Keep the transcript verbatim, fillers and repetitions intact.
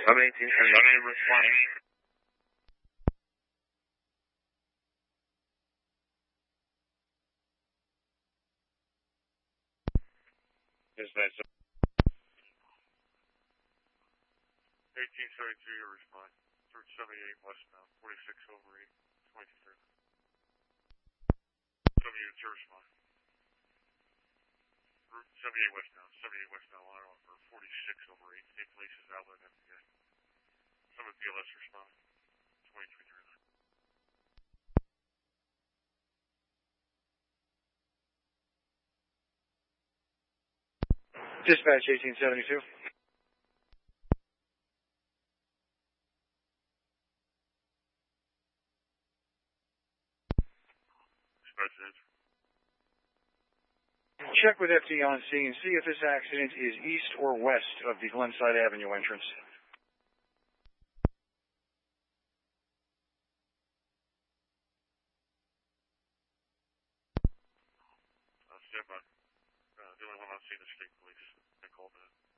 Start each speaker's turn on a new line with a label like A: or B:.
A: I'm eighteen seventy-two, respond. Dispatch.
B: eighteen seventy-two, your response. Route seventy-eight westbound, forty-six over eight, twenty-three. seven units, your response. Route seventy-eight westbound, seventy-eight westbound, line over forty-six over eight, state police is outlet M P A. Summit B L S respond, twenty-three thirty-nine.
C: Dispatch eighteen seventy-two. Check with F D on scene and see if this accident is east or west of the Glenside Avenue entrance.
B: Uh, stand by. Uh, the only one on scene is state police. They called in.